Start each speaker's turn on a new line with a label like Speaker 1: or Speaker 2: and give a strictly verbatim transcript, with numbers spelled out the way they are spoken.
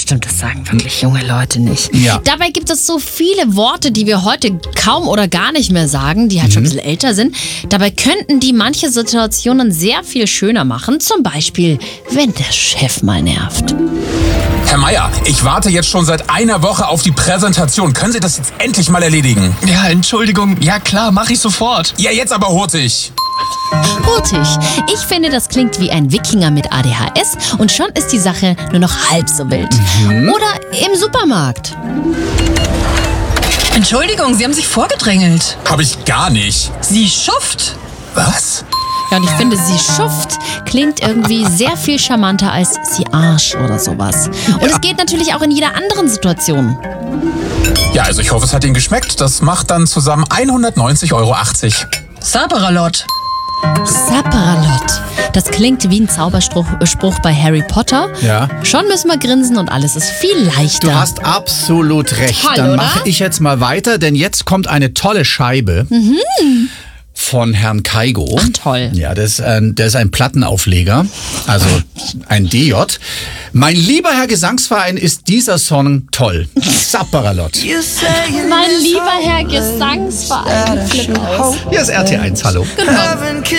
Speaker 1: stimmt, das sagen wirklich junge Leute nicht.
Speaker 2: Ja.
Speaker 1: Dabei gibt es so viele Worte, die wir heute kaum oder gar nicht mehr sagen, die halt schon ein bisschen älter sind. Dabei könnten die manche Situationen sehr viel schöner machen. Zum Beispiel, wenn der Chef mal nervt.
Speaker 3: Herr Meier, ich warte jetzt schon seit einer Woche auf die Präsentation. Können Sie das jetzt endlich mal erledigen?
Speaker 4: Ja, Entschuldigung. Ja klar, mach ich sofort.
Speaker 3: Ja, jetzt aber hurtig.
Speaker 1: Hurtig. Ich finde, das klingt wie ein Wikinger mit A D H S und schon ist die Sache nur noch halb so wild. Oder im Supermarkt.
Speaker 5: Entschuldigung, Sie haben sich vorgedrängelt.
Speaker 3: Hab ich gar nicht.
Speaker 5: Sie Schuft.
Speaker 3: Was?
Speaker 1: Ja, und ich finde, sie Schuft klingt irgendwie sehr viel charmanter als sie Arsch oder sowas. Und es geht natürlich auch in jeder anderen Situation.
Speaker 3: Ja, also ich hoffe, es hat Ihnen geschmeckt. Das macht dann zusammen hundertneunzig Euro achtzig.
Speaker 5: Saperalot.
Speaker 1: Sapperalot. Das klingt wie ein Zauberspruch Spruch bei Harry Potter.
Speaker 2: Ja.
Speaker 1: Schon müssen wir grinsen und alles ist viel leichter.
Speaker 2: Du hast absolut recht.
Speaker 1: Toll,
Speaker 2: Dann
Speaker 1: oder?
Speaker 2: mache ich jetzt mal weiter, denn jetzt kommt eine tolle Scheibe von Herrn Kaigo.
Speaker 1: Ach, toll.
Speaker 2: Ja, das ist, ein, das ist ein Plattenaufleger, also ein D J. Mein lieber Herr Gesangsverein, ist dieser Song toll. Sapperalot.
Speaker 1: Mein lieber Herr Gesangsverein. Flip aus.
Speaker 2: Hier ist R T eins, hallo.